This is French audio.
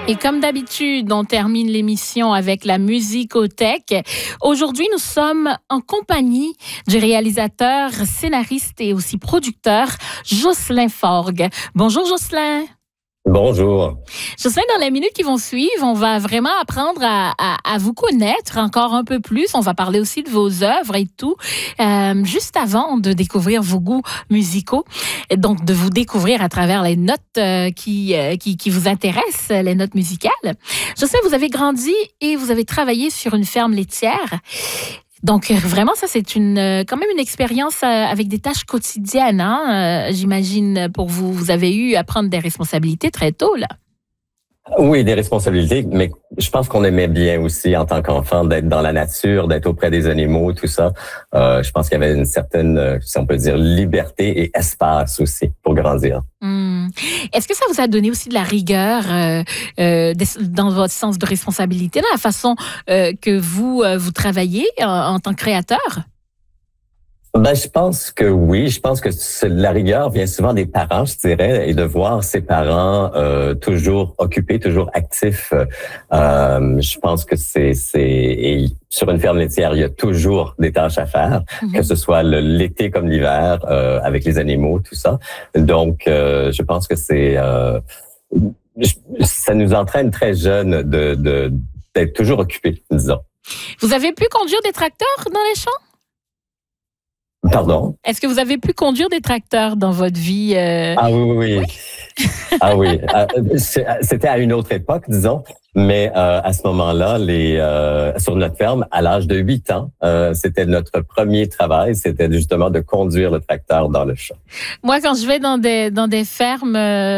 Et comme d'habitude, on termine l'émission avec la musicothèque. Aujourd'hui, nous sommes en compagnie du réalisateur, scénariste et aussi producteur Jocelyn Forgue. Bonjour Jocelyn. Bonjour. Jocelyn, dans les minutes qui vont suivre, on va vraiment apprendre à vous connaître encore un peu plus. On va parler aussi de vos œuvres et tout. Juste avant de découvrir vos goûts musicaux, donc de vous découvrir à travers les notes qui vous intéressent, les notes musicales. Jocelyn, vous avez grandi et vous avez travaillé sur une ferme laitière. Donc, vraiment, ça, c'est quand même une expérience avec des tâches quotidiennes, hein? J'imagine, pour vous. Vous avez eu à prendre des responsabilités très tôt, là. Oui, des responsabilités, mais je pense qu'on aimait bien aussi, en tant qu'enfant, d'être dans la nature, d'être auprès des animaux, tout ça. Je pense qu'il y avait une certaine, si on peut dire, liberté et espace aussi pour grandir. Est-ce que ça vous a donné aussi de la rigueur dans votre sens de responsabilité, dans la façon que vous travaillez en tant que créateur? Je pense que oui. Je pense que la rigueur vient souvent des parents, je dirais, et de voir ses parents toujours occupés, toujours actifs. Je pense que et sur une ferme laitière, il y a toujours des tâches à faire, que ce soit l'été comme l'hiver, avec les animaux, tout ça. Donc, je pense que ça nous entraîne très jeunes d'être toujours occupés, disons. Vous avez pu conduire des tracteurs dans les champs? Pardon? Est-ce que vous avez pu conduire des tracteurs dans votre vie? Ah oui. Ah oui. C'était à une autre époque, disons. Mais à ce moment-là, sur notre ferme, à l'âge de 8 ans, c'était notre premier travail. C'était justement de conduire le tracteur dans le champ. Moi, quand je vais dans des fermes